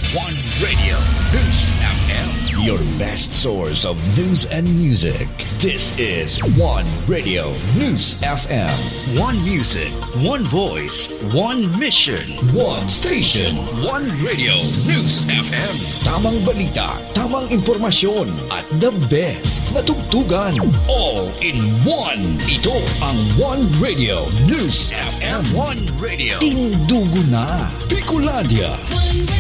One Radio News FM. Your best source of news and music. This is One Radio News FM. One music, one voice, one mission, one station. One Radio News FM. Tamang balita, tamang impormasyon, at the best na tugtugan. All in one. Ito ang One Radio News FM. One Radio. Tindugo na. Bicolania.